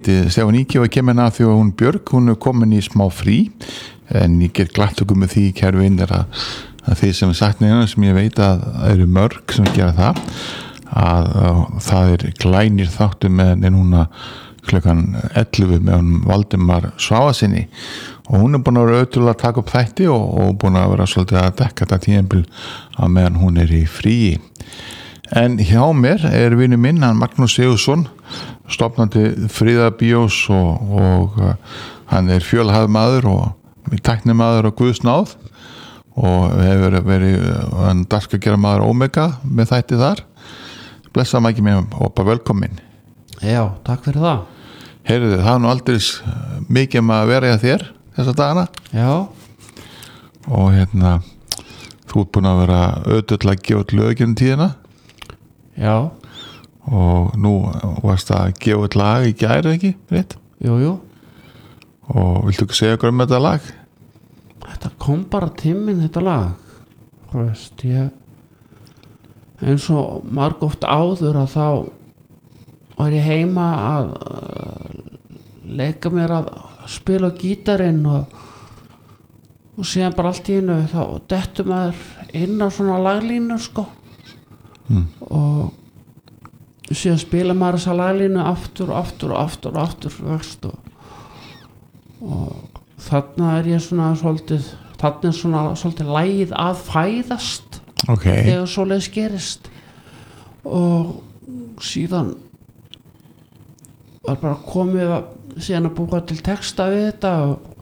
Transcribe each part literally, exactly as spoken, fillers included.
heiti Stefán Ingi og kemur að því að hún Björg, hún er komin í smá frí en ég get glatt okkur með því kæru vinir að, að því sem er sagt neina sem ég veit að eru mörg sem gera það að, að það er glænir þáttu með núna klukkan ellefu með hún Valdimar Svávasinni og hún er búin að vera auðvitað að taka upp þætti og, og búin að vera svolítið að dekka þetta tímabil að meðan hún er í fríi. En hjá mér er vinur minn, hann Magnús Sigurðsson, stofnandi Friðabíós og, og uh, hann er fjölhæfmaður og tæknimaður og guðsnáð og hefur verið, hann darska gera maður Omega með þætti þar. Blessa mæki mér og bara velkomin. Já, takk fyrir það. Heyrðu, það er nú aldrei mikið um að vera hjá þér þessa dagana. Já. Og hérna, þú ert búin að vera auðvitað að gefa út lögin tíðina. Já. Og nú varst að gefa út lag í gær, ekki? Rétt? Jú, jú. Og viltu ekki segja okkur um þetta lag? Þetta kom bara tíminn, þetta lag. Þú veist, ég eins og margoft áður að þá var ég heima að leika mér að spila á gítarinn og, og síðan bara allt í einu þá dettur maður inn á svona laglínu sko mm. og síðan spila maður þessa laglínu aftur og aftur og aftur og aftur veist, og, og þarna er ég svona svolítið þarna er svona svolítið lagið að fæðast okay. þegar svoleiðis gerist og síðan var bara komið að síðan að búa til texta við þetta og,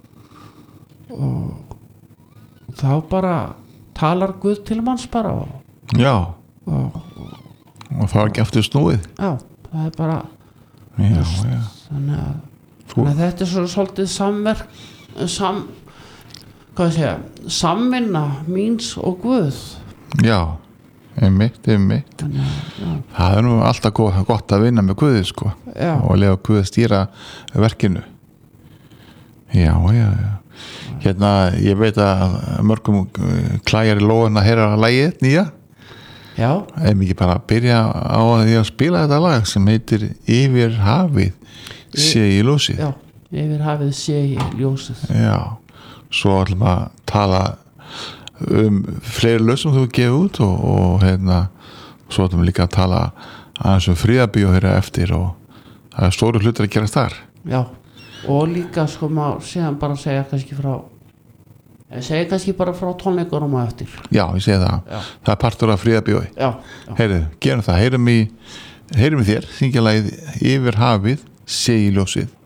og þá bara talar Guð til manns bara og, já og, og það var ekki aftur snúið já, það er bara já, just, já. Þannig, að, þannig að þetta er svo svolítið samverk sam, hvað ég segja samvinna míns og Guð já, einmitt, einmitt þannig, já. Það er nú alltaf gott, gott að vinna með Guði sko Já. og lega Guð að stýra verkinu já, já, já hérna, ég veit að mörgum klæjar í lóðan að heyra lagið nýja já ef ekki bara að byrja á því að spila þetta lag sem heitir Yfir hafið sé í ljósið já, yfir hafið sé í ljósið já, svo ætlum að tala um fleiri lög sem þú gefið út og, og hérna svo ætlum við líka að tala aðeins um Friðabíó hér eftir og það er stóru hlutir að gerast þar já, og líka sko maður síðan bara segja kannski frá ég segja kannski bara frá tónleikunum á eftir já, ég segi það, já. Það er partur af Friðabíói já, já. heyrðu, gerum það, heyrum í heyrum í þér, syngja lagið Yfir hafið sé í ljósið